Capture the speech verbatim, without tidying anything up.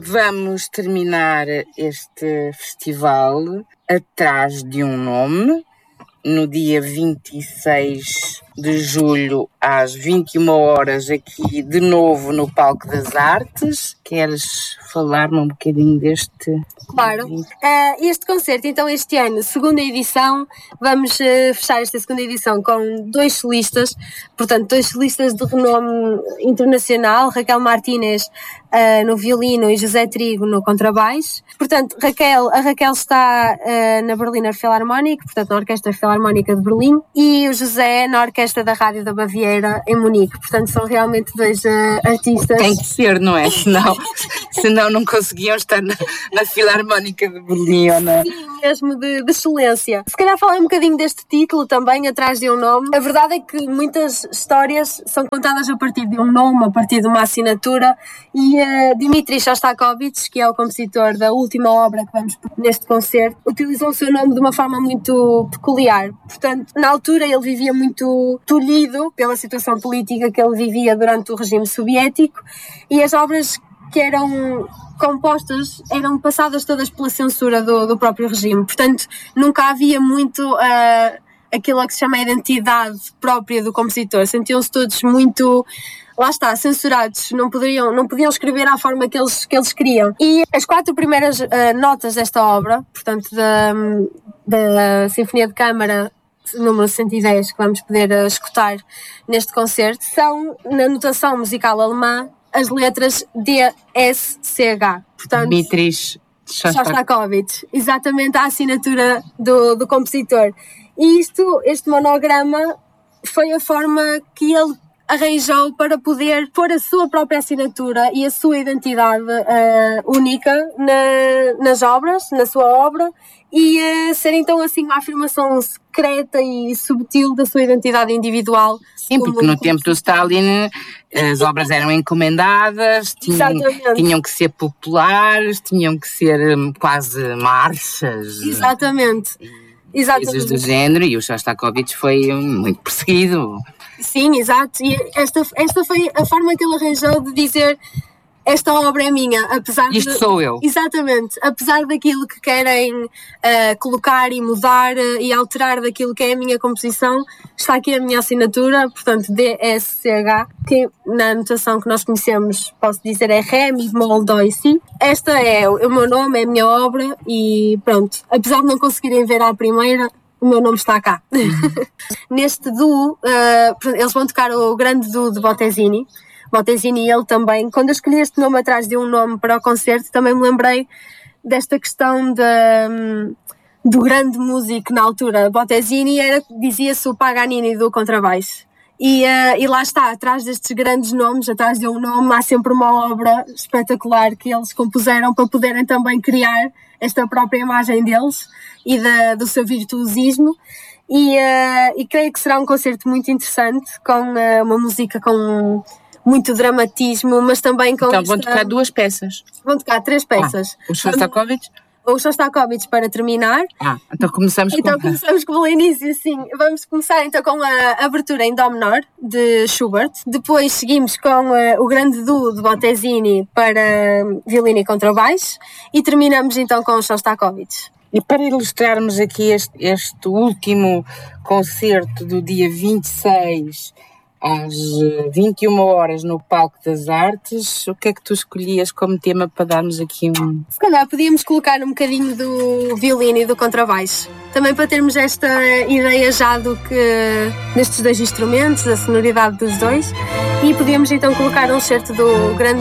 Vamos terminar este festival atrás de um nome, no dia vinte e seis de julho, às vinte e uma horas, aqui de novo no Palco das Artes. Queres falar-me um bocadinho deste? Claro. Uh, este concerto, então, este ano, segunda edição, vamos uh, fechar esta segunda edição com dois solistas, portanto, dois solistas de renome internacional, Raquel Martínez uh, no violino e José Trigo no contrabaixo. Portanto, Raquel, a Raquel está uh, na Berliner Philharmonic, portanto, na Orquestra Filarmónica de Berlim, e o José na Orquestra da Rádio da Baviera em Munique. Portanto, são realmente dois uh, artistas. Tem que ser, não é? Senão, senão não conseguiam estar na, na Filarmónica de Berlim ou na... Sim, mesmo de, de excelência. Se calhar falar um bocadinho deste título também, atrás de um nome. A verdade é que muitas histórias são contadas a partir de um nome, a partir de uma assinatura, e uh, Dmitri Shostakovich, que é o compositor da última obra que vamos neste concerto, utilizou o seu nome de uma forma muito peculiar. Portanto, na altura ele vivia muito tolhido pela situação política que ele vivia durante o regime soviético, e as obras que eram compostas eram passadas todas pela censura do, do próprio regime. Portanto, nunca havia muito uh, aquilo a que se chama a identidade própria do compositor. Sentiam-se todos muito... Lá está, censurados, não poderiam, não podiam escrever à forma que eles, que eles queriam. E as quatro primeiras uh, notas desta obra, portanto, da, da Sinfonia de Câmara número cento e dez, que vamos poder uh, escutar neste concerto, são, na notação musical alemã, as letras D, S, C, H. Portanto, Dmitri Shostakovich. Exatamente a assinatura do, do compositor. E isto, este monograma, foi a forma que ele arranjou para poder pôr a sua própria assinatura e a sua identidade uh, única na, nas obras, na sua obra, e uh, ser então assim uma afirmação secreta e subtil da sua identidade individual. Sim, porque como, no como tempo do Stalin as obras eram encomendadas, tinham, tinham que ser populares, tinham que ser um, quase marchas. Exatamente. Exatamente. Coisas do género, e o Shostakovich foi muito perseguido. Sim, exato. E esta, esta foi a forma que ele arranjou de dizer: esta obra é minha, apesar Isto de... sou eu. Exatamente. Apesar daquilo que querem uh, colocar e mudar uh, e alterar daquilo que é a minha composição, está aqui a minha assinatura, portanto, D, S, C, H, que na notação que nós conhecemos, posso dizer, é Ré, Mi, Bemol, Dó e Si. Esta é o meu nome, é a minha obra, e pronto. Apesar de não conseguirem ver à primeira, o meu nome está cá. Uhum. Neste duo, uh, eles vão tocar o grande duo de Bottesini. Bottesini e ele também. Quando eu escolhi este nome atrás de um nome para o concerto, também me lembrei desta questão de, um, do grande músico na altura. Bottesini era, dizia-se, o Paganini do contrabaixo. E, uh, e lá está, atrás destes grandes nomes, atrás de um nome, há sempre uma obra espetacular que eles compuseram para poderem também criar esta própria imagem deles e da, do seu virtuosismo. E, uh, e creio que será um concerto muito interessante, com uh, uma música com muito dramatismo, mas também com... Então vão esta... tocar duas peças. Vão tocar três peças. Ah, o Shostakovich? O Shostakovich para terminar. Ah, então começamos então com... Então começamos com o início, sim. Vamos começar então com a abertura em Dó menor, de Schubert. Depois seguimos com uh, o grande duo de Bottesini para uh, violino e contrabaixo. E terminamos então com o Shostakovich. E para ilustrarmos aqui este, este último concerto do dia vinte e seis às vinte e uma horas no Palco das Artes, o que é que tu escolhias como tema para darmos aqui um... Se calhar podíamos colocar um bocadinho do violino e do contrabaixo, também para termos esta ideia já do que destes dois instrumentos, da sonoridade dos dois, e podíamos então colocar um certo do grande